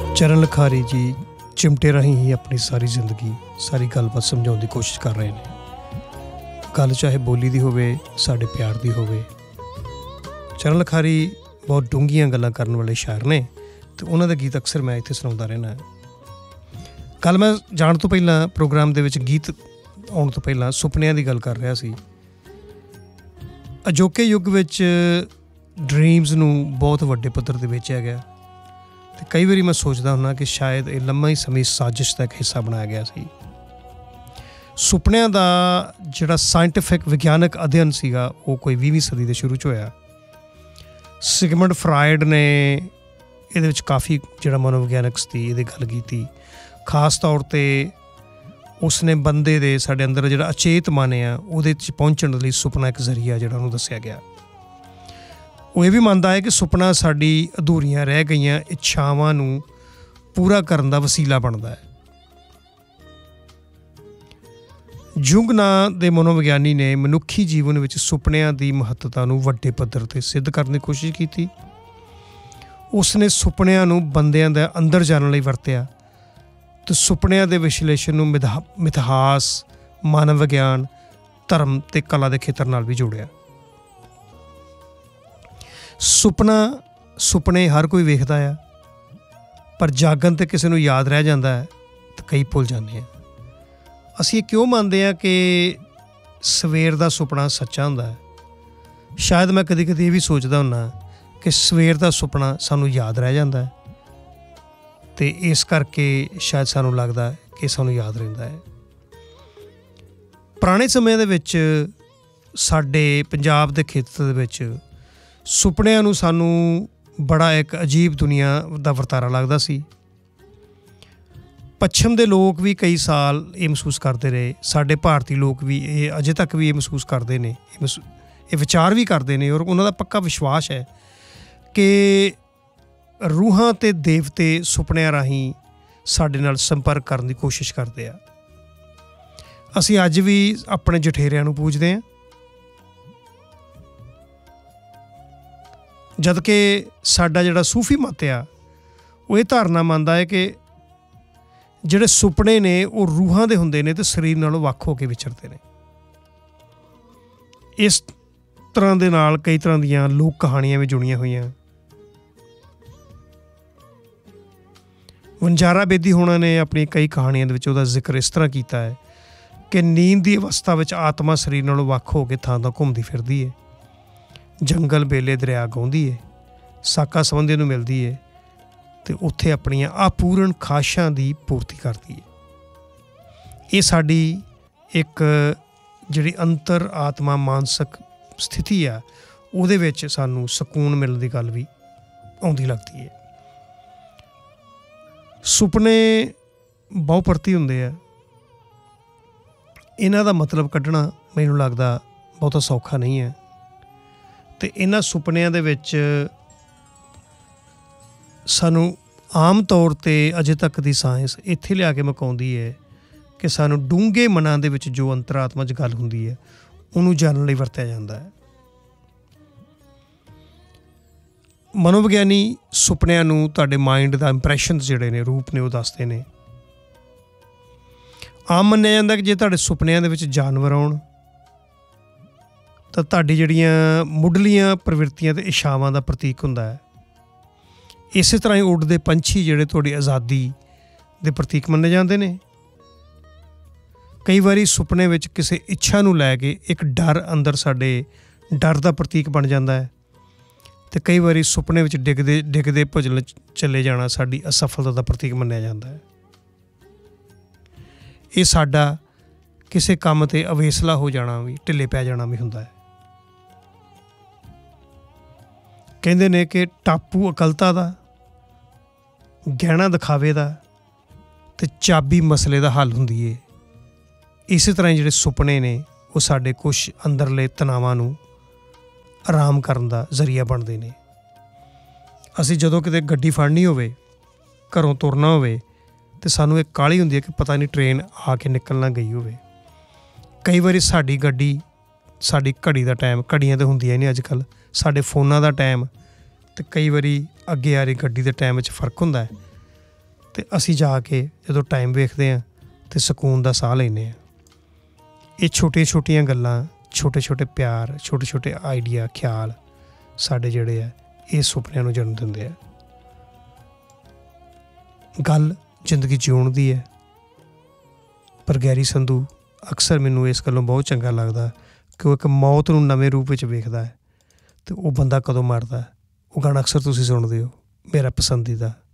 चरण लिखारी जी चिमटे राही ही अपनी सारी जिंदगी सारी गलबात समझाने की कोशिश कर रहे हैं। गल चाहे बोली दी होवे साडे प्यार दी होवे। चरण लिखारी बहुत डूंघियां गल्लां करन वाले शायर ने तो उन्हां दे गीत अक्सर मैं इत्थे सुणाउंदा रहना। कल मैं जाण तो पहलां प्रोग्राम दे विच गीत आउण तो पहलां सुपनिਆਂ दी गल कर रहा सी। अजोके युग विच ड्रीम्स नूं बहुत वड्डे पੱਧਰ ते बेचिਆ गया तो कई बारी मैं सोचता हुन्ना कि शायद ये लम्मा ही समय साजिश का एक हिस्सा बनाया गया सी। सुपनिਆਂ ਦਾ ਜਿਹੜਾ साइंटिफिक विज्ञानक अध्ययन ਸੀਗਾ ਉਹ ਕੋਈ 20ਵੀਂ सदी ਦੇ शुरू 'ਚ ਹੋਇਆ। ਸਿਗਮੰਡ ਫਰਾਇਡ ਨੇ ਇਹਦੇ ਵਿੱਚ ਕਾਫੀ ਜਿਹੜਾ ਮਨੋਵਿਗਿਆਨਕ ਸੀ ਇਹਦੀ ਗੱਲ ਕੀਤੀ। ਖਾਸ ਤੌਰ 'ਤੇ ਉਸਨੇ ਬੰਦੇ ਦੇ ਸਾਡੇ ਅੰਦਰ ਜਿਹੜਾ ਅਚੇਤ ਮਨ ਆ ਉਹਦੇ 'ਚ ਪਹੁੰਚਣ ਲਈ ਸੁਪਨਾ ਇੱਕ ਜ਼ਰੀਆ ਜਿਹੜਾ ਉਹਨੂੰ ਦੱਸਿਆ ਗਿਆ। ਉਹ ਇਹ ਵੀ ਮੰਨਦਾ ਹੈ ਕਿ ਸੁਪਨਾ ਸਾਡੀ ਅਧੂਰੀਆਂ ਰਹਿ ਗਈਆਂ ਇੱਛਾਵਾਂ ਨੂੰ ਪੂਰਾ ਕਰਨ ਦਾ ਵਸੀਲਾ ਬਣਦਾ ਹੈ। ਜੁੰਗ ਨਾਂ ਦੇ ਮਨੋਵਿਗਿਆਨੀ ਨੇ ਮਨੁੱਖੀ ਜੀਵਨ ਵਿੱਚ ਸੁਪਨਿਆਂ ਦੀ ਮਹੱਤਤਾ ਨੂੰ ਵੱਡੇ ਪੱਧਰ 'ਤੇ ਸਿੱਧ ਕਰਨ ਦੀ ਕੋਸ਼ਿਸ਼ ਕੀਤੀ। ਉਸਨੇ ਸੁਪਨਿਆਂ ਨੂੰ ਬੰਦਿਆਂ ਦੇ ਅੰਦਰ ਜਾਣ ਲਈ ਵਰਤਿਆ ਤੇ ਸੁਪਨਿਆਂ ਦੇ ਵਿਸ਼ਲੇਸ਼ਣ ਨੂੰ ਮਿਥਿਹਾਸ, ਮਾਨਵ ਵਿਗਿਆਨ, ਧਰਮ ਤੇ ਕਲਾ ਦੇ ਖੇਤਰ ਨਾਲ ਵੀ ਜੋੜਿਆ। ਸੁਪਨੇ ਹਰ ਕੋਈ ਵੇਖਦਾ ਆ ਪਰ ਜਾਗਣ 'ਤੇ ਕਿਸੇ ਨੂੰ ਯਾਦ ਰਹਿ ਜਾਂਦਾ ਹੈ ਤੇ ਕਈ ਭੁੱਲ ਜਾਂਦੇ ਆ। ਅਸੀਂ ਇਹ ਕਿਉਂ ਮੰਨਦੇ ਹਾਂ ਕਿ ਸਵੇਰ ਦਾ ਸੁਪਨਾ ਸੱਚਾ ਹੁੰਦਾ ਹੈ? ਸ਼ਾਇਦ ਮੈਂ ਕਦੀ ਕਦੀ ਇਹ ਵੀ ਸੋਚਦਾ ਹੁੰਦਾ ਕਿ ਸਵੇਰ ਦਾ ਸੁਪਨਾ ਸਾਨੂੰ ਯਾਦ ਰਹਿ ਜਾਂਦਾ ਹੈ ਅਤੇ ਇਸ ਕਰਕੇ ਸ਼ਾਇਦ ਸਾਨੂੰ ਲੱਗਦਾ ਕਿ ਸਾਨੂੰ ਯਾਦ ਰਹਿੰਦਾ ਹੈ। ਪੁਰਾਣੇ ਸਮਿਆਂ ਦੇ ਵਿੱਚ ਸਾਡੇ ਪੰਜਾਬ ਦੇ ਖੇਤਰ ਦੇ ਵਿੱਚ ਸੁਪਨਿਆਂ ਨੂੰ ਸਾਨੂੰ ਬੜਾ ਇੱਕ ਅਜੀਬ ਦੁਨੀਆ ਦਾ ਵਰਤਾਰਾ ਲੱਗਦਾ ਸੀ। ਪੱਛਮ ਦੇ ਲੋਕ ਵੀ ਕਈ ਸਾਲ ਇਹ ਮਹਿਸੂਸ ਕਰਦੇ ਰਹੇ। ਸਾਡੇ ਭਾਰਤੀ ਲੋਕ ਵੀ ਇਹ ਅਜੇ ਤੱਕ ਵੀ ਇਹ ਮਹਿਸੂਸ ਕਰਦੇ ਨੇ, ਇਹ ਵਿਚਾਰ ਵੀ ਕਰਦੇ ਨੇ ਔਰ ਉਹਨਾਂ ਦਾ ਪੱਕਾ ਵਿਸ਼ਵਾਸ ਹੈ ਕਿ ਰੂਹਾਂ ਅਤੇ ਦੇਵਤੇ ਸੁਪਨਿਆਂ ਰਾਹੀਂ ਸਾਡੇ ਨਾਲ ਸੰਪਰਕ ਕਰਨ ਦੀ ਕੋਸ਼ਿਸ਼ ਕਰਦੇ ਆ। ਅਸੀਂ ਅੱਜ ਵੀ ਆਪਣੇ ਜਠੇਰਿਆਂ ਨੂੰ ਪੂਜਦੇ ਹਾਂ ਜਦ ਕਿ ਸਾਡਾ ਜਿਹੜਾ ਸੂਫੀ ਮਤ ਆ ਉਹ ਇਹ ਧਾਰਨਾ ਮੰਨਦਾ ਹੈ ਕਿ ਜਿਹੜੇ ਸੁਪਨੇ ਨੇ ਉਹ ਰੂਹਾਂ ਦੇ ਹੁੰਦੇ ਨੇ ਅਤੇ ਸਰੀਰ ਨਾਲੋਂ ਵੱਖ ਹੋ ਕੇ ਵਿਚਰਦੇ ਨੇ। ਇਸ ਤਰ੍ਹਾਂ ਦੇ ਨਾਲ ਕਈ ਤਰ੍ਹਾਂ ਦੀਆਂ ਲੋਕ ਕਹਾਣੀਆਂ ਵੀ ਜੁੜੀਆਂ ਹੋਈਆਂ। ਵਣਜਾਰਾ ਬੇਦੀ ਹੋਣਾ ਨੇ ਆਪਣੀ ਕਈ ਕਹਾਣੀਆਂ ਦੇ ਵਿੱਚ ਉਹਦਾ ਜ਼ਿਕਰ ਇਸ ਤਰ੍ਹਾਂ ਕੀਤਾ ਹੈ ਕਿ ਨੀਂਦ ਦੀ ਅਵਸਥਾ ਵਿੱਚ ਆਤਮਾ ਸਰੀਰ ਨਾਲੋਂ ਵੱਖ ਹੋ ਕੇ ਥਾਂ ਥਾਂ ਘੁੰਮਦੀ ਫਿਰਦੀ ਹੈ, ਜੰਗਲ ਬੇਲੇ ਦਰਿਆ ਗਾਉਂਦੀ ਹੈ, ਸਾਕਾ ਸੰਬੰਧੀ ਨੂੰ ਮਿਲਦੀ ਹੈ ਅਤੇ ਉੱਥੇ ਆਪਣੀਆਂ ਅਪੂਰਨ ਖਾਹਿਸ਼ਾਂ ਦੀ ਪੂਰਤੀ ਕਰਦੀ ਹੈ। ਇਹ ਸਾਡੀ ਇੱਕ ਜਿਹੜੀ ਅੰਤਰ ਆਤਮਾ ਮਾਨਸਿਕ ਸਥਿਤੀ ਆ ਉਹਦੇ ਵਿੱਚ ਸਾਨੂੰ ਸਕੂਨ ਮਿਲਣ ਦੀ ਗੱਲ ਵੀ ਆਉਂਦੀ ਲੱਗਦੀ ਹੈ। ਸੁਪਨੇ ਬਹੁਪਰਤੀ ਹੁੰਦੇ ਆ। ਇਹਨਾਂ ਦਾ ਮਤਲਬ ਕੱਢਣਾ ਮੈਨੂੰ ਲੱਗਦਾ ਬਹੁਤਾ ਸੌਖਾ ਨਹੀਂ ਹੈ ਅਤੇ ਇਹਨਾਂ ਸੁਪਨਿਆਂ ਦੇ ਵਿੱਚ ਸਾਨੂੰ ਆਮ ਤੌਰ 'ਤੇ ਅਜੇ ਤੱਕ ਦੀ ਸਾਇੰਸ ਇੱਥੇ ਲਿਆ ਕੇ ਮੁਕਾਉਂਦੀ ਹੈ ਕਿ ਸਾਨੂੰ ਡੂੰਘੇ ਮਨਾਂ ਦੇ ਵਿੱਚ ਜੋ ਅੰਤਰਾਤਮਾ 'ਚ ਗੱਲ ਹੁੰਦੀ ਹੈ ਉਹਨੂੰ ਜਾਣਨ ਲਈ ਵਰਤਿਆ ਜਾਂਦਾ ਹੈ। ਮਨੋਵਿਗਿਆਨੀ ਸੁਪਨਿਆਂ ਨੂੰ ਤੁਹਾਡੇ ਮਾਇੰਡ ਦਾ ਇੰਪ੍ਰੈਸ਼ਨਸ ਜਿਹੜੇ ਨੇ, ਰੂਪ ਨੇ, ਉਹ ਦੱਸਦੇ ਨੇ। ਆਮ ਮੰਨਿਆ ਜਾਂਦਾ ਕਿ ਜੇ ਤੁਹਾਡੇ ਸੁਪਨਿਆਂ ਦੇ ਵਿੱਚ ਜਾਨਵਰ ਆਉਣ ਤਾਂ ਤੁਹਾਡੀ ਜਿਹੜੀਆਂ ਮੁੱਢਲੀਆਂ ਪ੍ਰਵਿਰਤੀਆਂ ਅਤੇ ਇੱਛਾਵਾਂ ਦਾ ਪ੍ਰਤੀਕ ਹੁੰਦਾ ਹੈ। ਇਸੇ ਤਰ੍ਹਾਂ ਹੀ ਉੱਡਦੇ ਪੰਛੀ ਜਿਹੜੇ ਤੁਹਾਡੀ ਆਜ਼ਾਦੀ ਦੇ ਪ੍ਰਤੀਕ ਮੰਨੇ ਜਾਂਦੇ ਨੇ। ਕਈ ਵਾਰੀ ਸੁਪਨੇ ਵਿੱਚ ਕਿਸੇ ਇੱਛਾ ਨੂੰ ਲੈ ਕੇ ਇੱਕ ਡਰ ਅੰਦਰ ਸਾਡੇ ਡਰ ਦਾ ਪ੍ਰਤੀਕ ਬਣ ਜਾਂਦਾ ਹੈ ਅਤੇ ਕਈ ਵਾਰੀ ਸੁਪਨੇ ਵਿੱਚ ਡਿੱਗਦੇ ਭੁਜਲ ਚਲੇ ਜਾਣਾ ਸਾਡੀ ਅਸਫਲਤਾ ਦਾ ਪ੍ਰਤੀਕ ਮੰਨਿਆ ਜਾਂਦਾ ਹੈ। ਇਹ ਸਾਡਾ ਕਿਸੇ ਕੰਮ 'ਤੇ ਅਵੇਸਲਾ ਹੋ ਜਾਣਾ ਵੀ, ਢਿੱਲੇ ਪੈ ਜਾਣਾ ਵੀ ਹੁੰਦਾ ਹੈ। ਕਹਿੰਦੇ ਨੇ ਕਿ ਟਾਪੂ ਅਕਲਤਾ ਦਾ, ਗਹਿਣਾ ਦਿਖਾਵੇ ਦਾ ਅਤੇ ਚਾਬੀ ਮਸਲੇ ਦਾ ਹੱਲ ਹੁੰਦੀ ਹੈ। ਇਸੇ ਤਰ੍ਹਾਂ ਜਿਹੜੇ ਸੁਪਨੇ ਨੇ ਉਹ ਸਾਡੇ ਕੁਛ ਅੰਦਰਲੇ ਤਣਾਵਾਂ ਨੂੰ ਆਰਾਮ ਕਰਨ ਦਾ ਜ਼ਰੀਆ ਬਣਦੇ ਨੇ। ਅਸੀਂ ਜਦੋਂ ਕਿਤੇ ਗੱਡੀ ਫੜਨੀ ਹੋਵੇ, ਘਰੋਂ ਤੁਰਨਾ ਹੋਵੇ ਅਤੇ ਸਾਨੂੰ ਇੱਕ ਕਾਹਲੀ ਹੁੰਦੀ ਹੈ ਕਿ ਪਤਾ ਨਹੀਂ ਟ੍ਰੇਨ ਆ ਕੇ ਨਿਕਲ ਨਾ ਗਈ ਹੋਵੇ। ਕਈ ਵਾਰੀ ਸਾਡੀ ਗੱਡੀ, ਸਾਡੀ ਘੜੀ ਦਾ ਟਾਈਮ, ਘੜੀਆਂ ਤਾਂ ਹੁੰਦੀਆਂ ਹੀ ਨਹੀਂ ਅੱਜ ਕੱਲ੍ਹ, ਸਾਡੇ ਫੋਨਾਂ ਦਾ ਟਾਈਮ ਅਤੇ ਕਈ ਵਾਰੀ ਅੱਗੇ ਆ ਰਹੀ ਗੱਡੀ ਦੇ ਟਾਈਮ ਵਿੱਚ ਫਰਕ ਹੁੰਦਾ ਹੈ ਅਤੇ ਅਸੀਂ ਜਾ ਕੇ ਜਦੋਂ ਟਾਈਮ ਵੇਖਦੇ ਹਾਂ ਅਤੇ ਸਕੂਨ ਦਾ ਸਾਹ ਲੈਂਦੇ ਹਾਂ। ਇਹ ਛੋਟੀਆਂ ਛੋਟੀਆਂ ਗੱਲਾਂ, ਛੋਟੇ ਛੋਟੇ ਪਿਆਰ, ਛੋਟੇ ਛੋਟੇ ਆਈਡੀਆ, ਖਿਆਲ ਸਾਡੇ ਜਿਹੜੇ ਆ ਇਹ ਸੁਪਨਿਆਂ ਨੂੰ ਜਨਮ ਦਿੰਦੇ ਆ। ਗੱਲ ਜ਼ਿੰਦਗੀ ਜਿਉਣ ਦੀ ਹੈ, ਪਰ ਗੈਰੀ ਸੰਧੂ ਅਕਸਰ ਮੈਨੂੰ ਇਸ ਗੱਲੋਂ ਬਹੁਤ ਚੰਗਾ ਲੱਗਦਾ ਕਿ ਉਹ ਇੱਕ ਮੌਤ ਨੂੰ ਨਵੇਂ ਰੂਪ ਵਿੱਚ ਵੇਖਦਾ ਹੈ ਅਤੇ ਉਹ ਬੰਦਾ ਕਦੋਂ ਮਰਦਾ ਉਹ ਗਾਣਾ ਅਕਸਰ ਤੁਸੀਂ ਸੁਣਦੇ ਹੋ, ਮੇਰਾ ਪਸੰਦੀਦਾ।